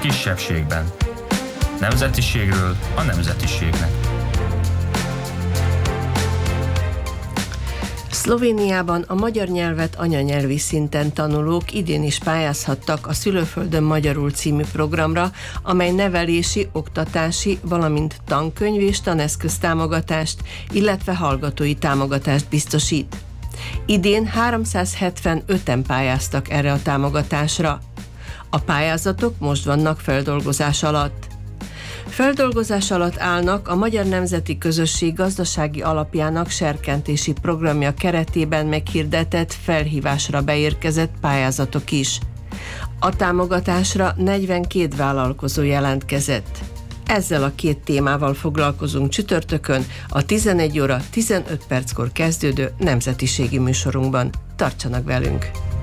kisebbségben. Nemzetiségről a nemzetiségnek. Szlovéniában a magyar nyelvet anyanyelvi szinten tanulók idén is pályázhattak a Szülőföldön magyarul című programra, amely nevelési, oktatási, valamint tankönyv és taneszköz támogatást, illetve hallgatói támogatást biztosít. Idén 375-en pályáztak erre a támogatásra. A pályázatok most vannak feldolgozás alatt. Feldolgozás alatt állnak a Magyar Nemzeti Közösség gazdasági alapjának serkentési programja keretében meghirdetett felhívásra beérkezett pályázatok is. A támogatásra 42 vállalkozó jelentkezett. Ezzel a két témával foglalkozunk csütörtökön a 11 óra 15 perckor kezdődő nemzetiségi műsorunkban. Tartsanak velünk!